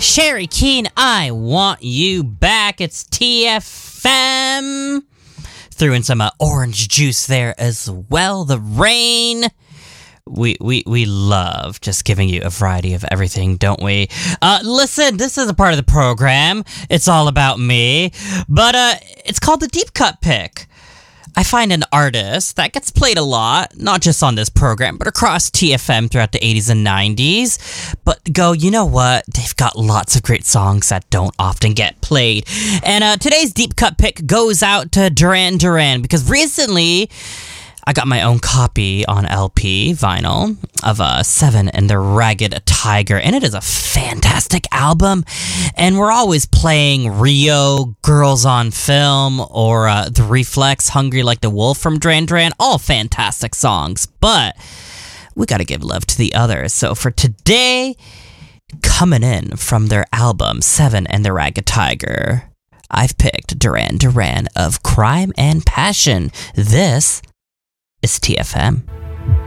Sherry Keen, I want you back. It's TFM. Threw in some orange juice there as well. The rain. We love just giving you a variety of everything, don't we? Listen, this is a part of the program. It's all about me. But it's called the Deep Cut Pick. I find an artist that gets played a lot, not just on this program, but across TFM throughout the 80s and 90s. But go, you know what? They've got lots of great songs that don't often get played. And today's Deep Cut Pick goes out to Duran Duran, because recently I got my own copy on LP vinyl of Seven and the Ragged Tiger, and it is a fantastic album. And we're always playing Rio, Girls on Film, or The Reflex, Hungry Like the Wolf from Duran Duran. All fantastic songs, but we gotta give love to the others. So for today, coming in from their album Seven and the Ragged Tiger, I've picked Duran Duran of Crime and Passion. This is TFM.